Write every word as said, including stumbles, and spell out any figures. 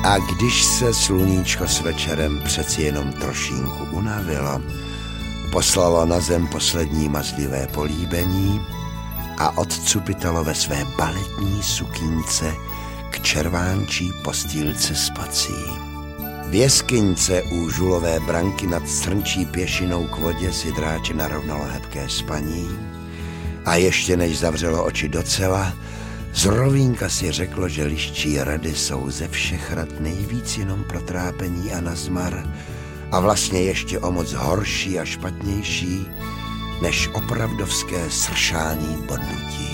A když se sluníčko s večerem přeci jenom trošinku unavilo, poslalo na zem poslední mazlivé políbení a odcupitalo ve své baletní sukínce k červánčí postýlce spací. V jeskyňce u žulové branky nad strnčí pěšinou k vodě si dráče narovnalo hebké spaní a ještě než zavřelo oči docela, z rovínka si řeklo, že liščí rady jsou ze všech rad nejvíc jenom pro trápení a nazmar a vlastně ještě o moc horší a špatnější než opravdovské sršání bodnutí.